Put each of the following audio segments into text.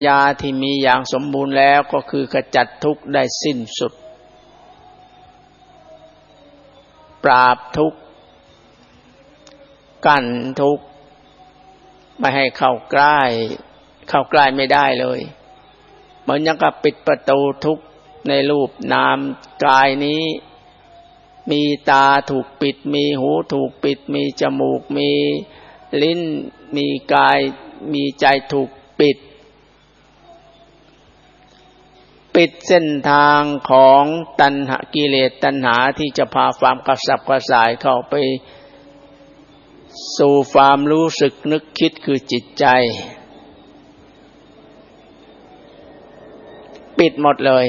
ญาที่มีอย่างสมบูรณ์แล้วก็คือขจัดทุกข์ได้สิ้นสุดปราบทุกข์กั้นทุกข์ไม่ให้เข้าใกล้ไม่ได้เลยเหมือนอย่างกับปิดประตูทุกข์ในรูปนามกายนี้มีตาถูกปิดมีหูถูกปิดมีจมูกมีลิ้นมีกายมีใจถูกปิดเส้นทางของตัณหากิเลสตัณหาที่จะพาความกระสับกระส่ายเข้าไปสู่ความรู้สึกนึกคิดคือจิตใจปิดหมดเลย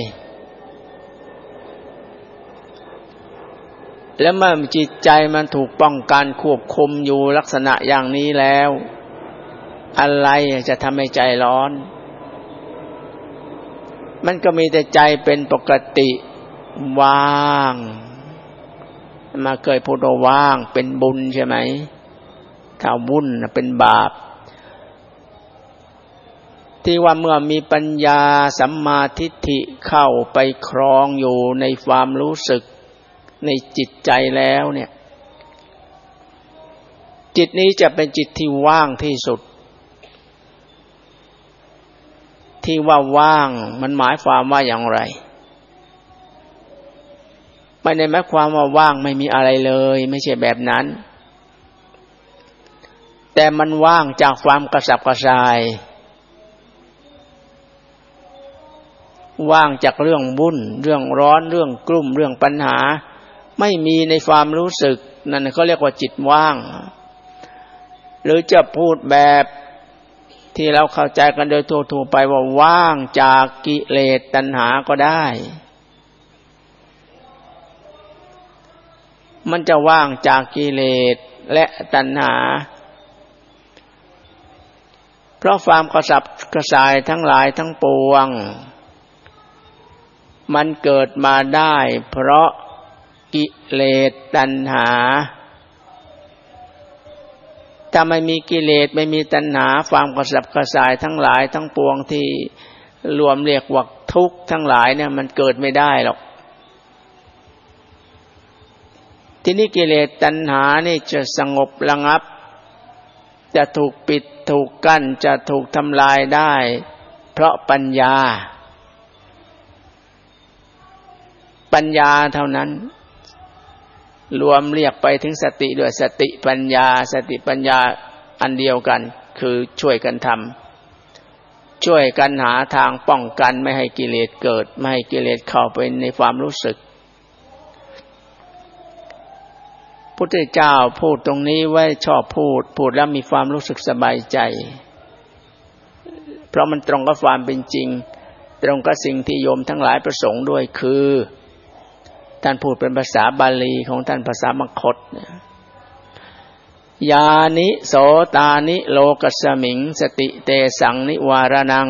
แล้วเมื่อจิตใจมันถูกป้องกันควบคุมอยู่ลักษณะอย่างนี้แล้วอะไรจะทำให้ใจร้อนมันก็มีแต่ใจเป็นปกติว่างมาเคยพูดว่าว่างเป็นบุญใช่ไหมถ้าวุ่นเป็นบาปที่ว่าเมื่อมีปัญญาสัมมาทิฏฐิเข้าไปครองอยู่ในความรู้สึกในจิตใจแล้วเนี่ยจิตนี้จะเป็นจิตที่ว่างที่สุดที่ว่าว่างมันหมายความว่าอย่างไรไม่ได้หมายความว่าว่างไม่มีอะไรเลยไม่ใช่แบบนั้นแต่มันว่างจากความกระสับกระส่ายว่างจากเรื่องวุ่นเรื่องร้อนเรื่องกลุ่มเรื่องปัญหาไม่มีในความรู้สึกนั่นเขาเรียกว่าจิตว่างหรือจะพูดแบบที่เราเข้าใจกันโดยทั่วๆไปว่าว่างจากกิเลสตัณหาก็ได้มันจะว่างจากกิเลสและตัณหาเพราะความกระสับกระส่ายทั้งหลายทั้งปวงมันเกิดมาได้เพราะกิเลสตัณหาถ้าไม่มีกิเลสไม่มีตัณหาความกระสับกระส่ายทั้งหลายทั้งปวงที่รวมเรียกว่าทุกข์ทั้งหลายเนี่ยมันเกิดไม่ได้หรอกทีนี้กิเลสตัณหานี่จะสงบระงับจะถูกปิดถูกกั้นจะถูกทำลายได้เพราะปัญญาเท่านั้นรวมเรียกไปถึงสติด้วยสติปัญญาอันเดียวกันคือช่วยกันทำช่วยกันหาทางป้องกันไม่ให้กิเลสเกิดไม่ให้กิเลสเข้าไปในความรู้สึกพุทธเจ้าพูดตรงนี้ไว้ชอบพูดแล้วมีความรู้สึกสบายใจเพราะมันตรงกับความเป็นจริงตรงกับสิ่งที่โยมทั้งหลายประสงค์ด้วยคือท่านพูดเป็นภาษาบาลีของท่านภาษามคธยานิโสตานิโลกัสสมิงสติเตสังนิวารนัง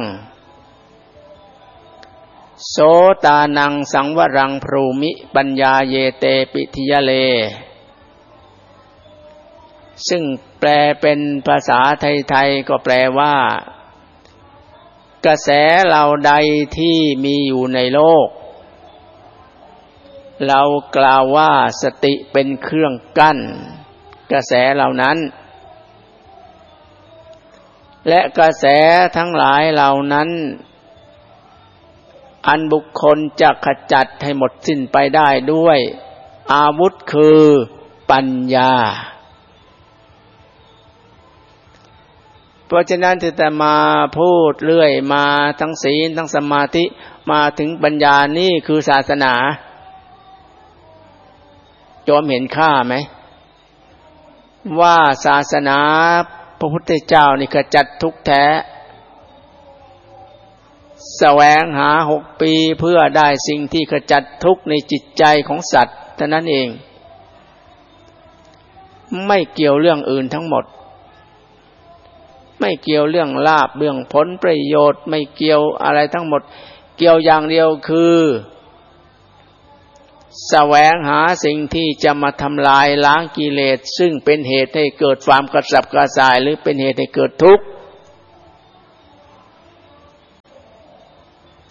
โสตานังสังวรังพรูมิปัญญาเยเตปิทิยะเลซึ่งแปลเป็นภาษาไทยๆก็แปลว่ากระแสเหล่าใดที่มีอยู่ในโลกเรากล่าวว่าสติเป็นเครื่องกั้นกระแสเหล่านั้นและกระแสทั้งหลายเหล่านั้นอันบุคคลจะขจัดให้หมดสิ้นไปได้ด้วยอาวุธคือปัญญาเพราะฉะนั้นที่แต่มาพูดเรื่อยมาทั้งศีลทั้งสมาธิมาถึงปัญญานี่คือศาสนาโยมเห็นค่าไหมว่าศาสนาพระพุทธเจ้านี่ขจัดทุกข์แท้แสวงหา6 ปีเพื่อได้สิ่งที่ขจัดทุกข์ในจิตใจของสัตว์เท่านั้นเองไม่เกี่ยวเรื่องอื่นทั้งหมดไม่เกี่ยวเรื่องลาภเรื่องผลประโยชน์ไม่เกี่ยวอะไรทั้งหมดเกี่ยวอย่างเดียวคือแสวงหาสิ่งที่จะมาทำลายล้างกิเลสซึ่งเป็นเหตุให้เกิดความกระสับกระส่ายหรือเป็นเหตุให้เกิดทุกข์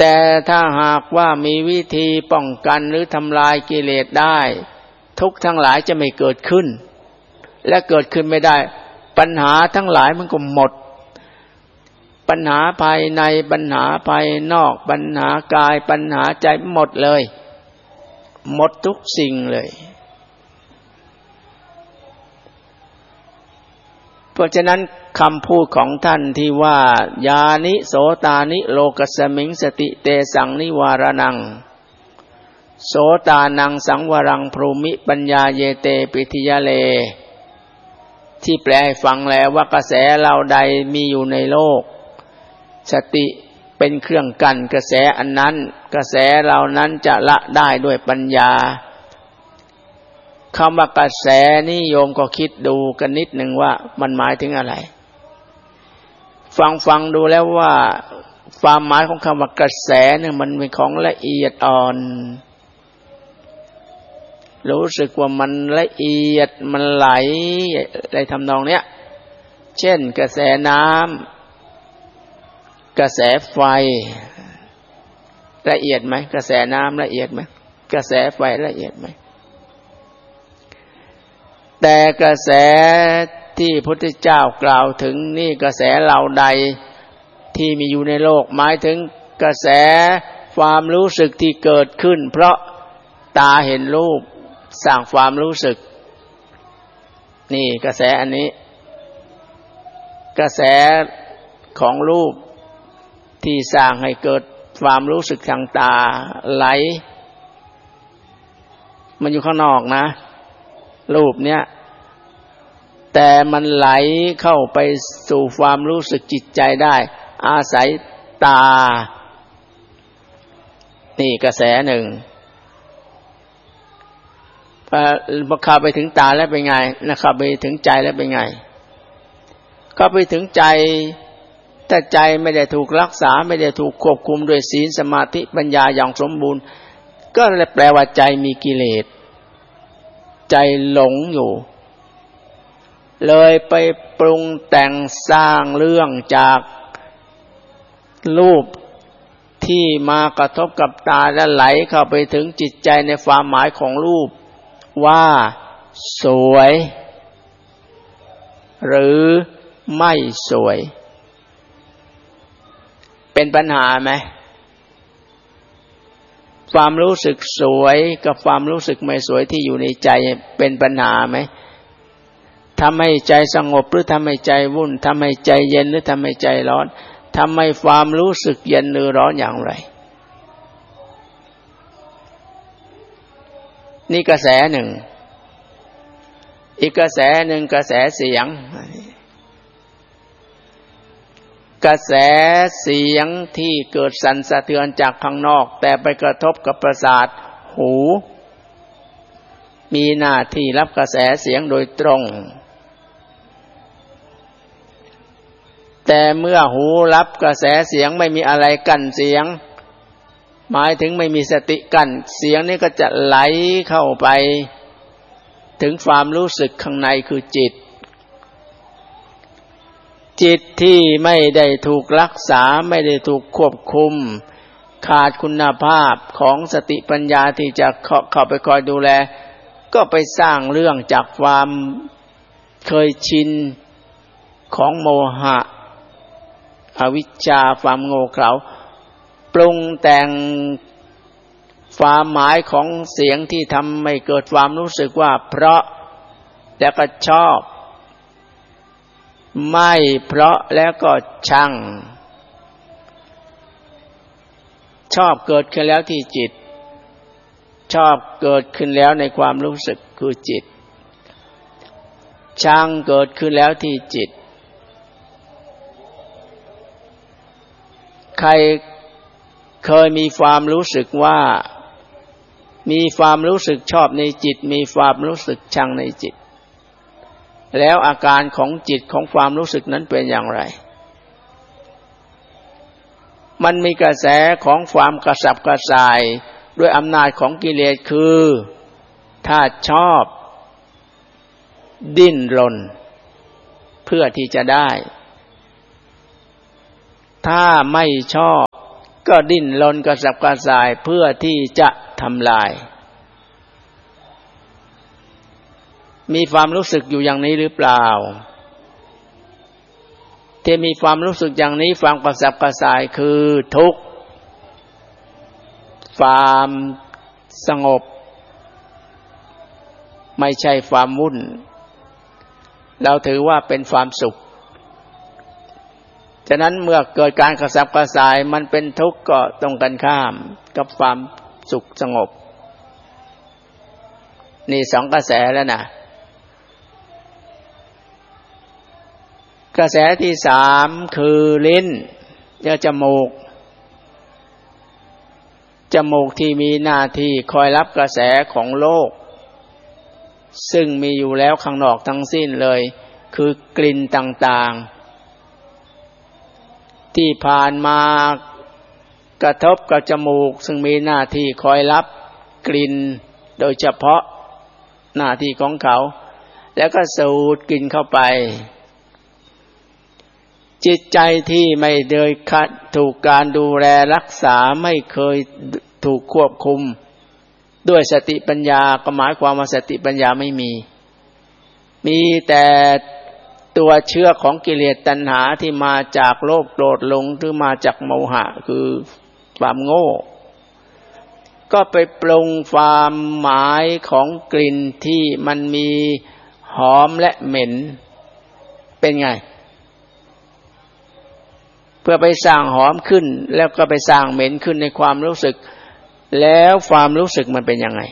แต่ถ้าหากว่ามีวิธีป้องกันหรือทำลายกิเลสได้ทุกข์ทั้งหลายจะไม่เกิดขึ้นและเกิดขึ้นไม่ได้ปัญหาทั้งหลายมันก็หมดปัญหาภายในปัญหาภายนอกปัญหากายปัญหาใจหมดเลยหมดทุกสิ่งเลยเพราะฉะนั้นคำพูดของท่านที่ว่ายานิโสตานิโลกัสมิงสติเตสังนิวารนังโสตานังสังวรังพรหมิปัญญาเยเตปิธิยะเลที่แปลให้ฟังแล้วว่ากระแสเหล่าใดมีอยู่ในโลกสติเป็นเครื่องกั้นกระแสอันนั้นกระแสเหล่านั้นจะละได้ด้วยปัญญาคำว่ากระแสนี่โยมก็คิดดูกันนิดหนึ่งว่ามันหมายถึงอะไรฟังดูแล้วว่าความหมายของคำว่ากระแสเนี่ยมันเป็นของละเอียดอ่อนรู้สึกว่ามันละเอียดมันไหลในทำนองเนี้ยเช่นกระแสน้ำกระแสไฟละเอียดไหมกระแสน้ำละเอียดไหมกระแสไฟละเอียดไหมแต่กระแสที่พระพุทธเจ้ากล่าวถึงนี่กระแสเหล่าใดที่มีอยู่ในโลกหมายถึงกระแสความรู้สึกที่เกิดขึ้นเพราะตาเห็นรูปสร้างความรู้สึกนี่กระแสอันนี้กระแสของรูปที่สร้างให้เกิดความรู้สึกทางตาไหลมันอยู่ข้างนอกนะรูปเนี้ยแต่มันไหลเข้าไปสู่ความรู้สึกจิตใจได้อาศัยตานี่กระแสหนึ่งพอเข้าไปถึงตาแล้วเป็นไงนะครับไปถึงใจแล้วเป็นไงเข้าไปถึงใจถ้าใจไม่ได้ถูกรักษาไม่ได้ถูกควบคุมด้วยศีลสมาธิปัญญาอย่างสมบูรณ์ก็เลยแปลว่าใจมีกิเลสใจหลงอยู่เลยไปปรุงแต่งสร้างเรื่องจากรูปที่มากระทบกับตาและไหลเข้าไปถึงจิตใจในความหมายของรูปว่าสวยหรือไม่สวยเป็นปัญหาไหมความรู้สึกสวยกับความรู้สึกไม่สวยที่อยู่ในใจเป็นปัญหาไหมทำให้ใจสงบหรือทำให้ใจวุ่นทำให้ใจเย็นหรือทำให้ใจร้อนทำให้ความรู้สึกเย็นหรือร้อนอย่างไรนี่กระแสหนึ่งอีกกระแสหนึ่งกระแสเสียงกระแสเสียงที่เกิดสั่นสะเทือนจากข้างนอกแต่ไปกระทบกับประสาทหูมีหน้าที่รับกระแสเสียงโดยตรงแต่เมื่อหูรับกระแสเสียงไม่มีอะไรกั้นเสียงหมายถึงไม่มีสติกั้นเสียงนี้ก็จะไหลเข้าไปถึงความรู้สึกข้างในคือจิตที่ไม่ได้ถูกรักษาไม่ได้ถูกควบคุมขาดคุณภาพของสติปัญญาที่จะเข้าไปคอยดูแลก็ไปสร้างเรื่องจากความเคยชินของโมหะอวิชชาความโง่เขลาปรุงแต่งความหมายของเสียงที่ทำให้เกิดความรู้สึกว่าเพราะแล้วก็ชอบไม่เพราะแล้วก็ชังชอบเกิดขึ้นแล้วที่จิตชอบเกิดขึ้นแล้วในความรู้สึกคือจิตชังเกิดขึ้นแล้วที่จิตใครเคยมีความรู้สึกว่ามีความรู้สึกชอบในจิตมีความรู้สึกชังในจิตแล้วอาการของจิตของความรู้สึกนั้นเป็นอย่างไรมันมีกระแสของความกระสับกระส่ายด้วยอำนาจของกิเลสคือถ้าชอบดิ้นรนเพื่อที่จะได้ถ้าไม่ชอบก็ดิ้นรนกระสับกระส่ายเพื่อที่จะทำลายมีความรู้สึกอยู่อย่างนี้หรือเปล่าที่มีความรู้สึกอย่างนี้ความกระสับกระส่ายคือทุกข์ความสงบไม่ใช่ความวุ่นเราถือว่าเป็นความสุขฉะนั้นเมื่อเกิดการกระสับกระส่ายมันเป็นทุกข์ก็ตรงกันข้ามกับความสุขสงบนี่สองกระแสแล้วนะกระแสที่สามคือลิ้นและจมูกที่มีหน้าที่คอยรับกระแสของโลกซึ่งมีอยู่แล้วข้างนอกทั้งสิ้นเลยคือกลิ่นต่างๆที่ผ่านมากระทบกับจมูกซึ่งมีหน้าที่คอยรับกลิ่นโดยเฉพาะหน้าที่ของเขาแล้วก็สูดกลิ่นเข้าไปจิตใจที่ไม่ได้ถูกการดูแลรักษาไม่เคยถูกควบคุมด้วยสติปัญญาก็หมายความว่าสติปัญญาไม่มีแต่ตัวเชื้อของกิเลสตัณหาที่มาจากโลภโกรธหลงหรือมาจากโมหะคือความโง่ก็ไปปรุงความหมายของกลิ่นที่มันมีหอมและเหม็นเป็นไงเพื่อไปสร้างหอมขึ้นแล้วก็ไปสร้างเหม็นขึ้นในความรู้สึกแล้วความรู้สึกมันเป็นยังไง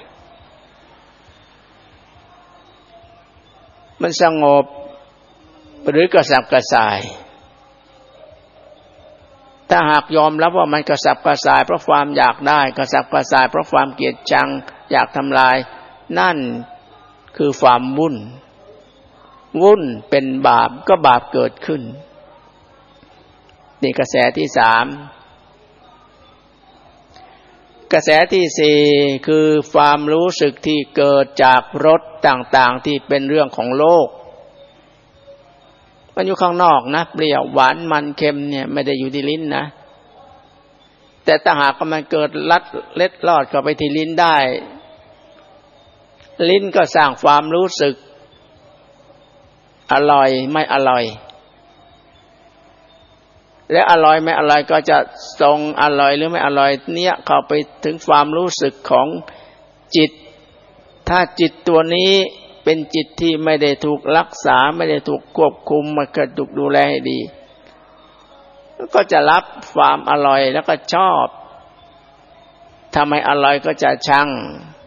มันสงบหรือกระสับกระส่ายถ้าหากยอมรับว่ามันกระสับกระส่ายเพราะความอยากได้กระสับกระส่ายเพราะความเกลียดชังอยากทำลายนั่นคือความวุ่นเป็นบาปก็บาปเกิดขึ้นนี่กระแสที่สามกระแสที่สี่คือความรู้สึกที่เกิดจากรสต่างๆที่เป็นเรื่องของโลกมันอยู่ข้างนอกนะเปรี้ยวหวานมันเค็มเนี่ยไม่ได้อยู่ที่ลิ้นนะแต่ถ้าหากมันเกิดเล็ดลอดเข้าไปที่ลิ้นได้ลิ้นก็สร้างความรู้สึกอร่อยไม่อร่อยและอร่อยไม่อร่อยก็จะทรงอร่อยหรือไม่อร่อยเนี่ยเข้าไปถึงความรู้สึกของจิตถ้าจิตตัวนี้เป็นจิตที่ไม่ได้ถูกรักษาไม่ได้ถูกควบคุมมาถูกดูแลให้ดีก็จะรับความอร่อยแล้วก็ชอบถ้าไม่อร่อยก็จะชัง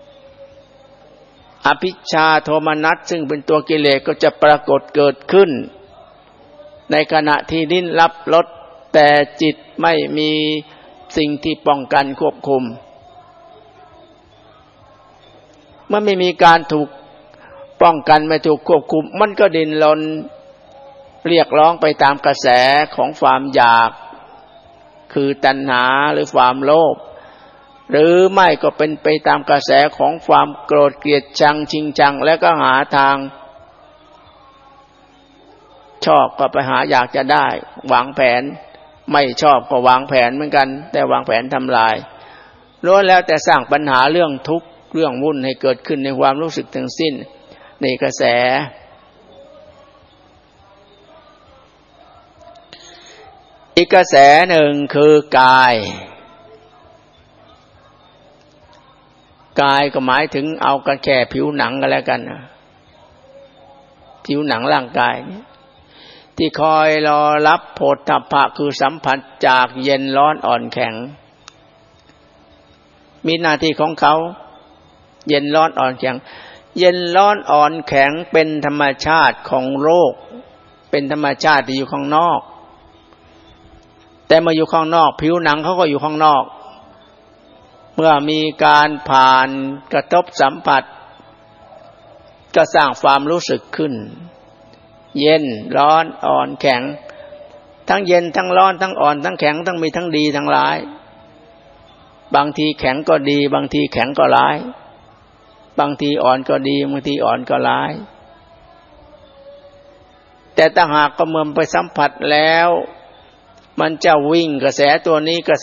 อภิชฌาโทมนัสซึ่งเป็นตัวกิเลสก็จะปรากฏเกิดขึ้นในขณะที่ลิ้นรับรสแต่จิตไม่มีสิ่งที่ป้องกันควบคุมเมื่อไม่มีการถูกป้องกันไม่ถูกควบคุมมันก็ดิ้นรนเรียกร้องไปตามกระแสของความอยากคือตัณหาหรือความโลภหรือไม่ก็เป็นไปตามกระแสของความโกรธเกลียดชังชิงชังแล้วก็หาทางชอบก็ไปหาอยากจะได้วางแผนไม่ชอบก็วางแผนเหมือนกันแต่วางแผนทำลายล้วนแล้วแต่สร้างปัญหาเรื่องทุกข์เรื่องวุ่นให้เกิดขึ้นในความรู้สึกทั้งสิ้นในกระแสอีกกระแสหนึ่งคือกายก็หมายถึงเอากันแค่ผิวหนังกันแล้วกันผิวหนังร่างกายที่คอยรอรับโผฏฐัพพะคือสัมผัสจากเย็นร้อนอ่อนแข็งมีหน้าที่ของเขาเย็นร้อนอ่อนแข็งเย็นร้อนอ่อนแข็งเป็นธรรมชาติของโลกเป็นธรรมชาติที่อยู่ข้างนอกแต่มาอยู่ข้างนอกผิวหนังเขาก็อยู่ข้างนอกเมื่อมีการผ่านกระทบสัมผัสก็สร้างความรู้สึกขึ้นเย็นร้อนอ่อนแข็งทั้งเย็นทั้งร้อนทั้งอ่อนทั้งแข็งทั้งมีทั้งดีทั้งร้ายบางทีแข็งก็ดีบางทีแข็งก็ร้ายบางทีอ่อนก็ดีบางทีอ่อนก็ร้ายแต่ถ้าหากก็เมื่อไปสัมผัสแล้วมันจะวิ่งกระแสตัวนี้กระ